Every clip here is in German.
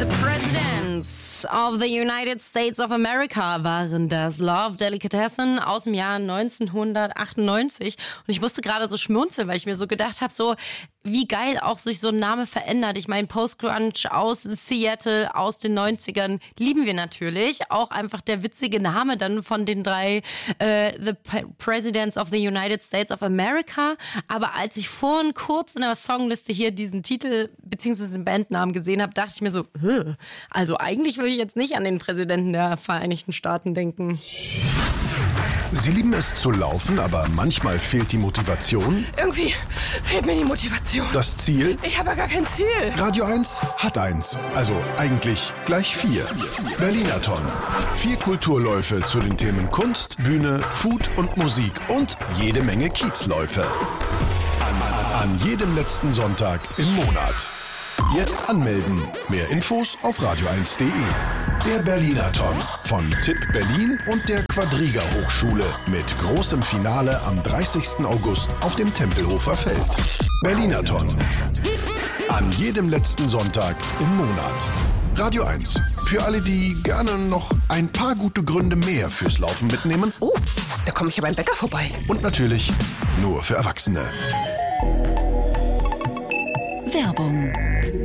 The Presidents of the United States of America waren das. Love Delicatessen aus dem Jahr 1998. Und ich musste gerade so schmunzeln, weil ich mir so gedacht habe, so wie geil auch sich so ein Name verändert. Ich meine, Post-Grunge aus Seattle, aus den 90ern, lieben wir natürlich. Auch einfach der witzige Name dann von den drei The Presidents of the United States of America. Aber als ich vorhin kurz in der Songliste hier diesen Titel bzw. den Bandnamen gesehen habe, dachte ich mir so, also eigentlich würde ich jetzt nicht an den Präsidenten der Vereinigten Staaten denken. Sie lieben es zu laufen, aber manchmal fehlt die Motivation. Irgendwie fehlt mir die Motivation. Das Ziel? Ich habe ja gar kein Ziel. Radio 1 hat eins. Also eigentlich gleich 4. Berlinathon. 4 Kulturläufe zu den Themen Kunst, Bühne, Food und Musik und jede Menge Kiezläufe. An jedem letzten Sonntag im Monat. Jetzt anmelden. Mehr Infos auf radio1.de. Der Berlinathon von TIP Berlin und der Quadriga Hochschule mit großem Finale am 30. August auf dem Tempelhofer Feld. Berlinathon. An jedem letzten Sonntag im Monat. Radio 1. Für alle, die gerne noch ein paar gute Gründe mehr fürs Laufen mitnehmen. Oh, da komme ich ja beim Bäcker vorbei. Und natürlich nur für Erwachsene. Werbung.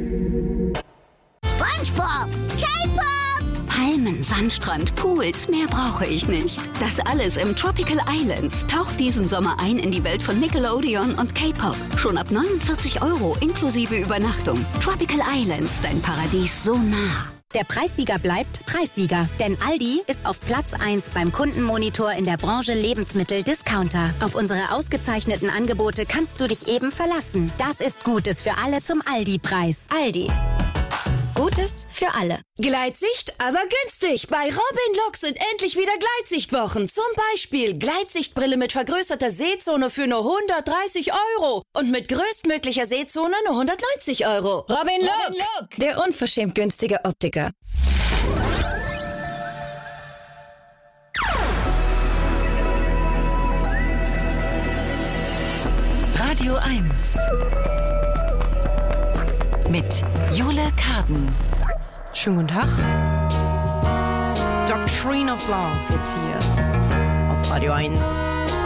SpongeBob, K-Pop, Palmen, Sandstrand, Pools, mehr brauche ich nicht. Das alles im Tropical Islands. Taucht diesen Sommer ein in die Welt von Nickelodeon und K-Pop. Schon ab 49 € inklusive Übernachtung. Tropical Islands, dein Paradies so nah. Der Preissieger bleibt Preissieger, denn Aldi ist auf Platz 1 beim Kundenmonitor in der Branche Lebensmittel-Discounter. Auf unsere ausgezeichneten Angebote kannst du dich eben verlassen. Das ist Gutes für alle zum Aldi-Preis. Aldi. Gutes für alle. Gleitsicht, aber günstig. Bei Robin Look sind endlich wieder Gleitsichtwochen. Zum Beispiel Gleitsichtbrille mit vergrößerter Sehzone für nur 130 € und mit größtmöglicher Sehzone nur 190 €. Robin Look, der unverschämt günstige Optiker. Radio 1 mit Jule Karden. Schönen guten Tag. Doctrine of Love jetzt hier auf Radio 1.